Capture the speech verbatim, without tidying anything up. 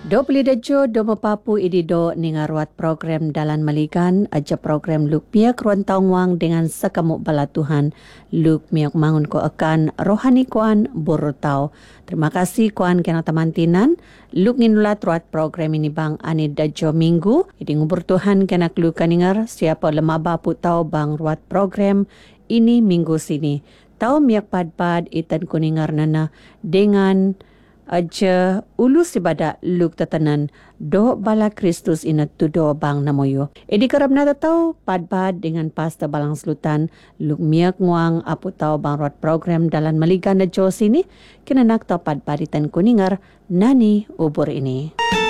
Do pili dajo do mapapu idi do ningaruat program dalan malikan aja program luk piak ruan taungwang dengan sekamuk bala Tuhan luk miak mangun ko akan rohani kuan borotau. Terima kasih kuan kena tamantinan luk nginulat ruat program ini bang ani dajo minggu idi ngubur Tuhan kena kelu kaningar siapa lemah bapu tau bang ruat program ini minggu sini. Tau miak pad-pad itan kuningar nana dengan aja ulus ibadah luk tatanan do bala Kristus ina tudo bang namoyo. Edi karab na tau pad-pad dengan pasta balang selutan luk miak nguang apu tau bang rot program dalan maligan na jo sini kinanak tau pad-pad itan kuningar nani ubur ini.